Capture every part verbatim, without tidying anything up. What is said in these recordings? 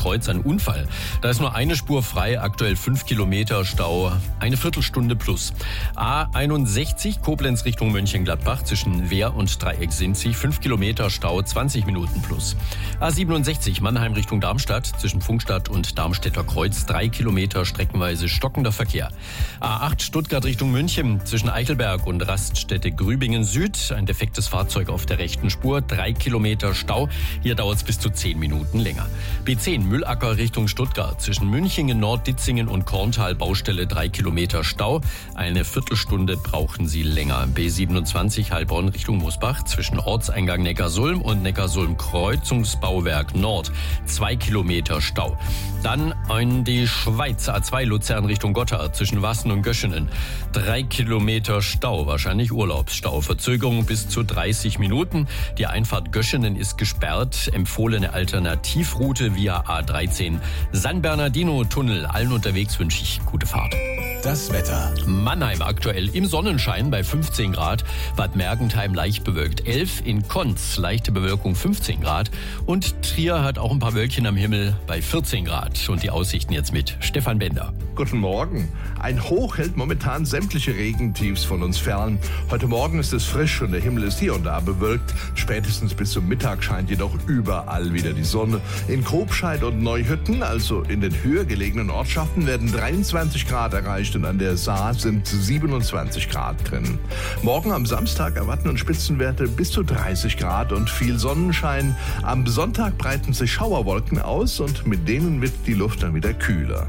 Kreuz ein Unfall. Da ist nur eine Spur frei, aktuell fünf Kilometer Stau, eine Viertelstunde plus. A einundsechzig Koblenz Richtung Mönchengladbach zwischen Wehr und Dreieck Sinzig, fünf Kilometer Stau, zwanzig Minuten plus. A siebenundsechzig Mannheim Richtung Darmstadt zwischen Funkstadt und Darmstädter Kreuz, drei Kilometer streckenweise stockender Verkehr. A acht Stuttgart Richtung München zwischen Eichelberg und Raststätte Grübingen Süd, ein defektes Fahrzeug auf der rechten Spur, drei Kilometer Stau. Hier dauert es bis zu zehn Minuten länger. B zehn Müllacker Richtung Stuttgart zwischen Münchingen, Nord-Ditzingen und Korntal Baustelle, drei Kilometer Stau. Eine Viertelstunde brauchen Sie länger. B siebenundzwanzig Heilbronn Richtung Mosbach zwischen Ortseingang Neckarsulm und Neckarsulm Kreuzungsbauwerk Nord, zwei Kilometer Stau. Dann in die Schweiz, A zwei Luzern Richtung Gotthard zwischen Wassen und Göschenen, drei Kilometer Stau, wahrscheinlich Urlaubsstau. Verzögerung bis zu dreißig Minuten. Die Einfahrt Göschenen ist gesperrt. Empfohlene Alternativroute via A dreizehn. San Bernardino Tunnel. Allen unterwegs wünsche ich gute Fahrt. Das Wetter. Mannheim aktuell im Sonnenschein bei fünfzehn Grad. Bad Mergentheim leicht bewölkt elf. In Konz leichte Bewölkung fünfzehn Grad. Und Trier hat auch ein paar Wölkchen am Himmel bei vierzehn Grad. Und die Aussichten jetzt mit Stefan Bender. Guten Morgen. Ein Hoch hält momentan sämtliche Regentiefs von uns fern. Heute Morgen ist es frisch und der Himmel ist hier und da bewölkt. Spätestens bis zum Mittag scheint jedoch überall wieder die Sonne. In Grobscheid und Neuhütten, also in den höher gelegenen Ortschaften, werden dreiundzwanzig Grad erreicht und an der Saar sind siebenundzwanzig Grad drin. Morgen am Samstag erwarten uns Spitzenwerte bis zu dreißig Grad und viel Sonnenschein. Am Sonntag breiten sich Schauerwolken aus und mit denen wird die Luft dann wieder kühler.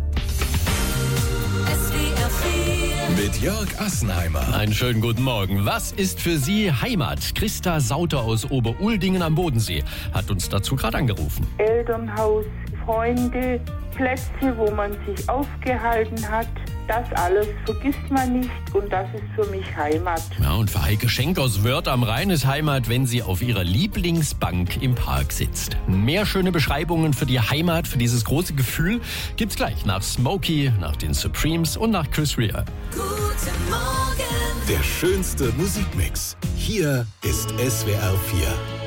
Mit Jörg Assenheimer. Einen schönen guten Morgen. Was ist für Sie Heimat? Christa Sauter aus Oberuldingen am Bodensee hat uns dazu gerade angerufen. Elternhaus, Freunde, Plätze, wo man sich aufgehalten hat. Das alles vergisst man nicht und das ist für mich Heimat. Ja, und für Heike Schenk aus Wörth am Rhein ist Heimat, wenn sie auf ihrer Lieblingsbank im Park sitzt. Mehr schöne Beschreibungen für die Heimat, für dieses große Gefühl gibt's gleich nach Smokey, nach den Supremes und nach Chris Rea. Guten Morgen. Der schönste Musikmix. Hier ist S W R vier.